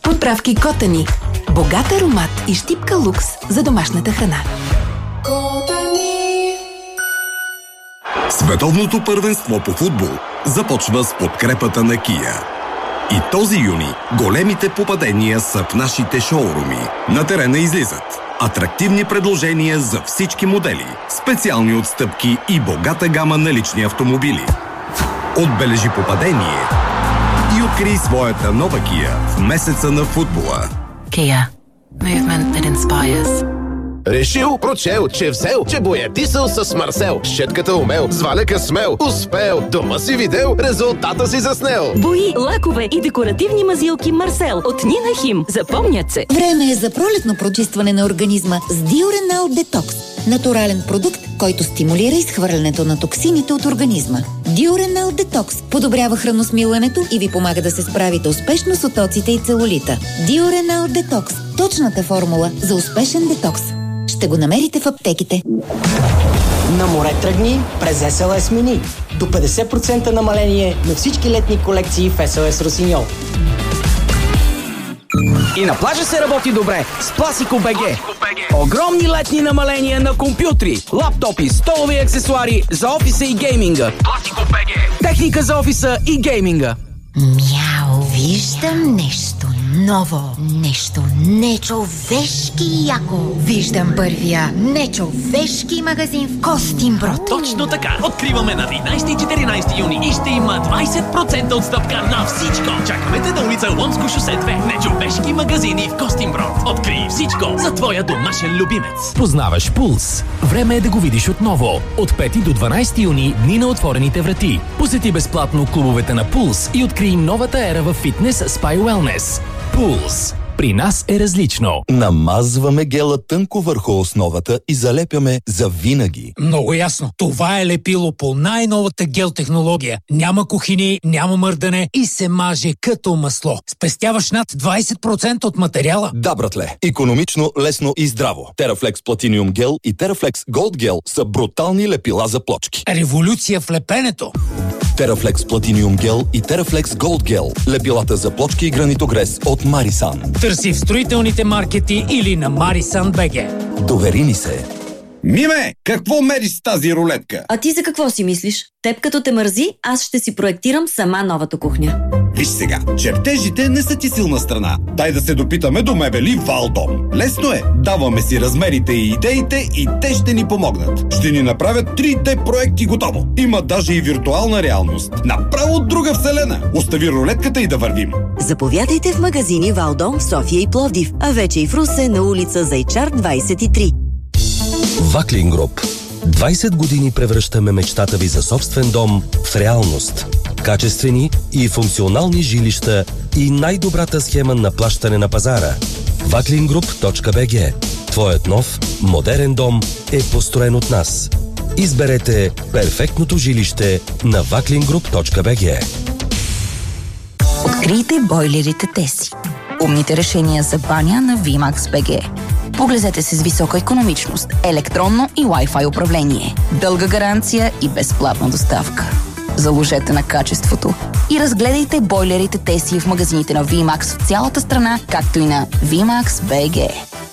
Подправки Котани. Богат аромат и щипка лукс за домашната храна. Световното първенство по футбол започва с подкрепата на Kia. И този юни големите попадения са в нашите шоуруми. На терена излизат атрактивни предложения за всички модели, специални отстъпки и богата гама на лични автомобили. Отбележи попадение и открий своята нова Kia в месеца на футбола. Kia. Movement that inspires. Решил, прочел, че взел, че боядисал с Марсел. Щетката умел, с валяка смел, успел. Дома си видел, резултата си заснел. Бои, лакове и декоративни мазилки Марсел от Нина Хим. Запомнят се. Време е за пролетно прочистване на организма с Diurenal Detox. Натурален продукт, който стимулира изхвърлянето на токсините от организма. Diurenal Detox подобрява храносмилането и ви помага да се справите успешно с отоците и целулита. Diurenal Detox – точната формула за успешен детокс. Ще го намерите в аптеките. На море тръгни през SLS Mini. До 50% намаление на всички летни колекции в SLS Росиньол. И на плажа се работи добре с Classico BG. Огромни летни намаления на компютри, лаптопи, столови аксесуари за офиса и гейминга. Classico BG. Техника за офиса и гейминга. Мяу, виждам нещо ново, нещо нечовешки яко. Виждам първия нечовешки магазин в Костинброд. Точно така! Откриваме на 13 и 14 юни и ще има 20% отстъпка на всичко. Чакаме те на улица Ломско шосе 2. Нечовешки магазини в Костинброд. Открий всичко за твоя домашен любимец. Познаваш Пулс? Време е да го видиш отново. От 5 до 12 юни дни на отворените врати. Посети безплатно клубовете на Пулс и открий новата ера в фитнес, спа и уелнес. Пулс. При нас е различно. Намазваме гела тънко върху основата и залепяме за винаги. Много ясно. Това е лепило по най-новата гел технология. Няма кухини, няма мърдане и се маже като масло. Спестяваш над 20% от материала. Да, братле. Икономично, лесно и здраво. Терафлекс Platinum Gel и Терафлекс Gold Gel са брутални лепила за плочки. Революция в лепенето. Терафлекс Platinum Gel и Терафлекс Gold Gel. Лепилата за плочки и гранитогрес от Марисан. Търси в строителните маркети или на Marisan BG. Довери ни се. Миме, какво мериш с тази рулетка? А ти за какво си мислиш? Теб като те мързи, аз ще си проектирам сама новата кухня. Виж сега, чертежите не са ти силна страна. Дай да се допитаме до мебели Валдом. Лесно е. Даваме си размерите и идеите и те ще ни помогнат. Ще ни направят 3D проекти готово. Има даже и виртуална реалност. Направо от друга вселена. Остави рулетката и да вървим. Заповядайте в магазини Валдом в София и Пловдив, а вече и в Русе на улица Зайчар 23. Ваклин Груп. 20 години превръщаме мечтата ви за собствен дом в реалност. Качествени и функционални жилища и най-добрата схема на плащане на пазара. Vaklingroup.bg. Твоят нов, модерен дом е построен от нас. Изберете перфектното жилище на Vaklingroup.bg. Открийте бойлерите Теси. Умните решения за баня на VMAX BG. Поглезете се с висока икономичност, електронно и Wi-Fi управление, дълга гаранция и безплатна доставка. Заложете на качеството и разгледайте бойлерите Теси в магазините на VMAX в цялата страна, както и на VMAX BG.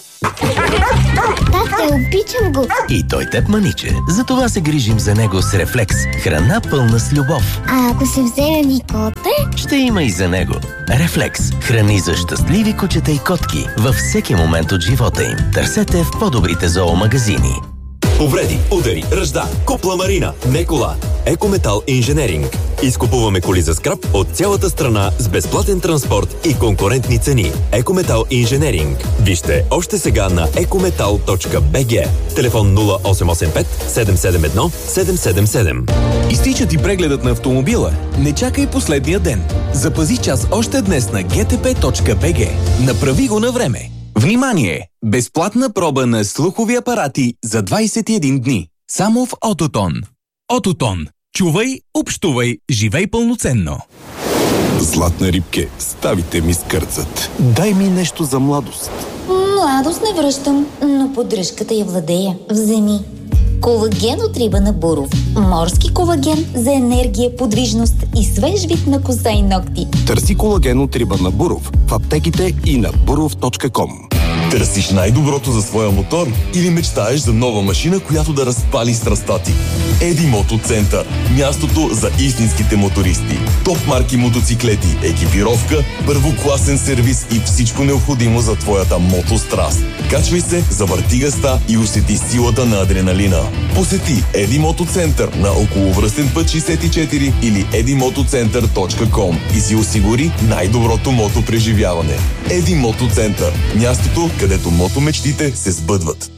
Тате, обичам го. И той теб маниче. Затова се грижим за него с Рефлекс. Храна пълна с любов. А ако се вземе ми коте? Ще има и за него. Рефлекс. Храни за щастливи кучета и котки във всеки момент от живота им. Търсете в по-добрите зоомагазини. Повреди, удари, ръжда, купла марина, не кола. Екометал Инженеринг. Изкупуваме коли за скрап от цялата страна с безплатен транспорт и конкурентни цени. Екометал Инженеринг. Вижте още сега на ecometal.bg. Телефон 0885 771 777. Изтича ти прегледът на автомобила? Не чакай последния ден. Запази час още днес на gtp.bg. Направи го на време. Внимание! Безплатна проба на слухови апарати за 21 дни. Само в Ототон. Ототон. Чувай, общувай, живей пълноценно. Златна рибке, ставите ми скърцат. Дай ми нещо за младост. Младост не връщам, но поддръжката я владея. Вземи. Колаген от риба на Буров. Морски колаген за енергия, подвижност и свеж вид на коса и ногти. Търси колаген от риба на Буров в аптеките и на burov.com. Търсиш най-доброто за своя мотор или мечтаеш за нова машина, която да разпали страстта ти? Еди Мотоцентър. Мястото за истинските мотористи. Топ марки мотоциклети, екипировка, първокласен сервис и всичко необходимо за твоята мотостраст. Качвай се, завърти газта и усети силата на адреналина. Посети Еди Мотоцентър на околовръстен път 64 или edimotocenter.com и си осигури най-доброто мотопреживяване. Еди Мотоцентър. Мястото, където мотомечтите се сбъдват.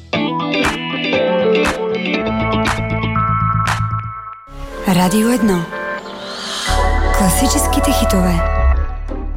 Радио 1. Класическите хитове.